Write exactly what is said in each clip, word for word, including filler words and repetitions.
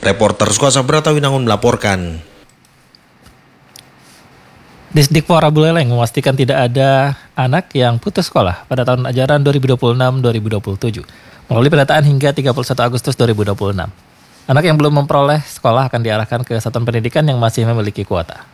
Reporter Suasa Brata Winangun melaporkan. Disdikpora Buleleng memastikan tidak ada anak yang putus sekolah pada tahun ajaran dua ribu dua puluh enam dua ribu dua puluh tujuh melalui pendataan hingga tiga puluh satu Agustus dua ribu dua puluh enam. Anak yang belum memperoleh sekolah akan diarahkan ke satuan pendidikan yang masih memiliki kuota.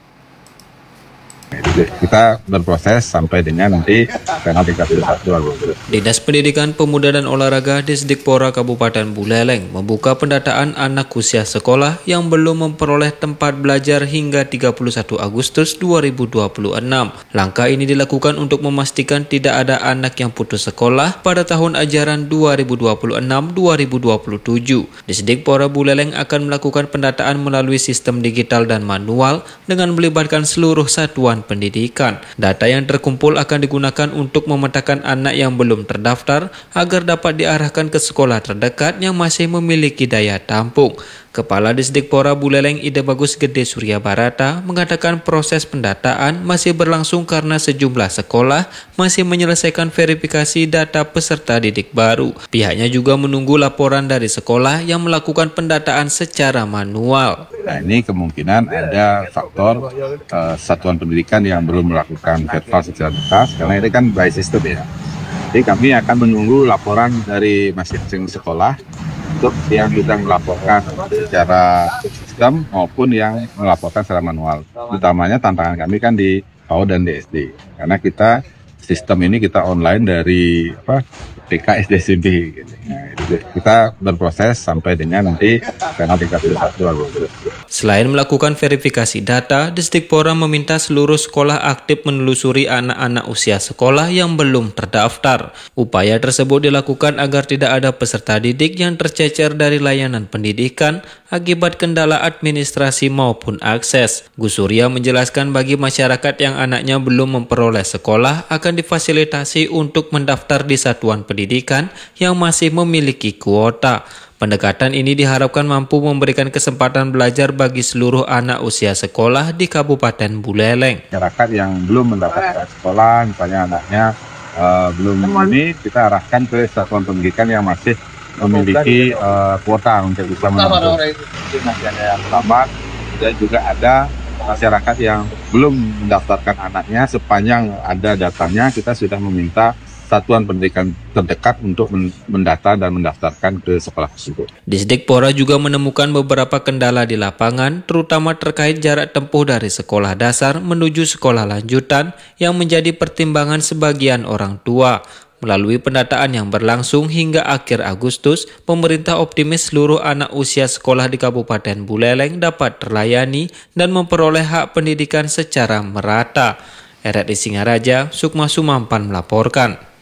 Kita berproses sampai dengan nanti tanggal tiga puluh satu Agustus. Dinas Pendidikan Pemuda dan Olahraga Disdikpora Kabupaten Buleleng membuka pendataan anak usia sekolah yang belum memperoleh tempat belajar hingga tiga puluh satu Agustus dua ribu dua puluh enam. Langkah ini dilakukan untuk memastikan tidak ada anak yang putus sekolah pada tahun ajaran dua ribu dua puluh enam dua ribu dua puluh tujuh. Disdikpora Buleleng akan melakukan pendataan melalui sistem digital dan manual dengan melibatkan seluruh satuan pendidikan. Data yang terkumpul akan digunakan untuk memetakan anak yang belum terdaftar agar dapat diarahkan ke sekolah terdekat yang masih memiliki daya tampung. Kepala Disdikpora Buleleng Ide Bagus Gede Surya Barata mengatakan proses pendataan masih berlangsung karena sejumlah sekolah masih menyelesaikan verifikasi data peserta didik baru. Pihaknya juga menunggu laporan dari sekolah yang melakukan pendataan secara manual. Nah, ini kemungkinan ada faktor uh, satuan pendidikan yang belum melakukan verifikasi secara tuntas karena ini kan by system ya. Jadi kami akan menunggu laporan dari masing-masing sekolah untuk yang sudah melaporkan secara sistem maupun yang melaporkan secara manual. Utamanya tantangan kami kan di P A U D dan D S D karena kita sistem ini kita online dari apa T K S D S M P. Gitu. Nah, kita berproses sampai dengan nanti tanggal tiga puluh satu Agustus. Selain melakukan verifikasi data, Disdikpora meminta seluruh sekolah aktif menelusuri anak-anak usia sekolah yang belum terdaftar. Upaya tersebut dilakukan agar tidak ada peserta didik yang tercecer dari layanan pendidikan akibat kendala administrasi maupun akses. Gus Surya menjelaskan bagi masyarakat yang anaknya belum memperoleh sekolah akan difasilitasi untuk mendaftar di satuan pendidikan yang masih memiliki kuota. Pendekatan ini diharapkan mampu memberikan kesempatan belajar bagi seluruh anak usia sekolah di Kabupaten Buleleng. Masyarakat yang belum mendapatkan sekolah, misalnya anaknya uh, belum ini, kita arahkan ke satuan pendidikan yang masih memiliki uh, kuota untuk bisa menempuh. Nanti ada yang lambat dan juga ada masyarakat yang belum mendaftarkan anaknya. Sepanjang ada datanya, kita sudah meminta satuan pendidikan terdekat untuk mendata dan mendaftarkan ke sekolah tersebut. Disdikpora juga menemukan beberapa kendala di lapangan, terutama terkait jarak tempuh dari sekolah dasar menuju sekolah lanjutan yang menjadi pertimbangan sebagian orang tua. Melalui pendataan yang berlangsung hingga akhir Agustus, pemerintah optimis seluruh anak usia sekolah di Kabupaten Buleleng dapat terlayani dan memperoleh hak pendidikan secara merata. R R I Singaraja, Sukma Sumampan melaporkan.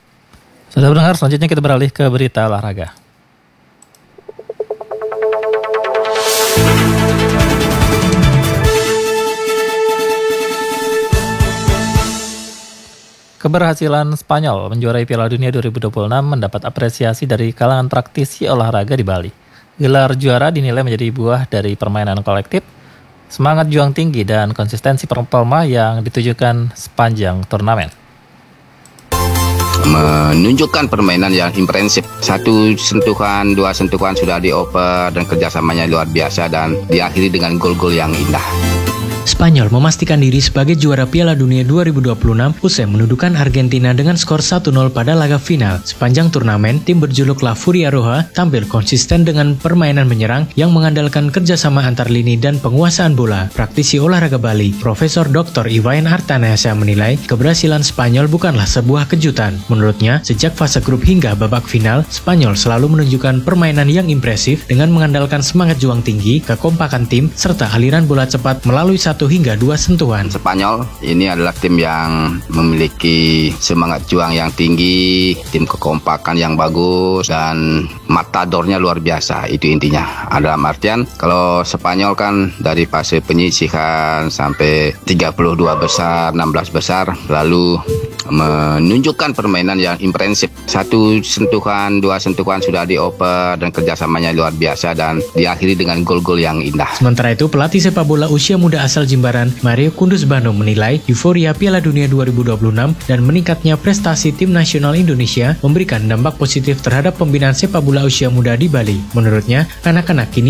Sudah mendengar, selanjutnya kita beralih ke berita olahraga. Keberhasilan Spanyol menjuarai Piala Dunia dua ribu dua puluh enam mendapat apresiasi dari kalangan praktisi olahraga di Bali. Gelar juara dinilai menjadi buah dari permainan kolektif, semangat juang tinggi, dan konsistensi performa yang ditujukan sepanjang turnamen. Menunjukkan permainan yang impresif. Satu sentuhan, dua sentuhan sudah dioper dan kerjasamanya luar biasa dan diakhiri dengan gol-gol yang indah. Spanyol memastikan diri sebagai juara Piala Dunia dua ribu dua puluh enam usai menundukkan Argentina dengan skor satu nol pada laga final. Sepanjang turnamen, tim berjuluk La Furia Roja tampil konsisten dengan permainan menyerang yang mengandalkan kerjasama antar lini dan penguasaan bola. Praktisi olahraga Bali, Profesor Doktor Iwayan Artanasa menilai keberhasilan Spanyol bukanlah sebuah kejutan. Menurutnya, sejak fase grup hingga babak final, Spanyol selalu menunjukkan permainan yang impresif dengan mengandalkan semangat juang tinggi, kekompakan tim, serta aliran bola cepat melalui satu hingga dua sentuhan. Spanyol ini adalah tim yang memiliki semangat juang yang tinggi, tim kekompakan yang bagus, dan matadornya luar biasa. Itu intinya. Dalam artian, kalau Spanyol kan dari fase penyisihan sampai tiga puluh dua besar, enam belas besar, lalu menunjukkan permainan yang impresif. Satu sentuhan, dua sentuhan sudah dioper dan kerjasamanya luar biasa dan diakhiri dengan gol-gol yang indah. Sementara itu, pelatih sepak bola usia muda asal Jimbaran, Mario Kundus Bandung menilai euforia Piala Dunia dua ribu dua puluh enam dan meningkatnya prestasi tim nasional Indonesia memberikan dampak positif terhadap pembinaan sepak bola usia muda di Bali. Menurutnya, anak-anak kini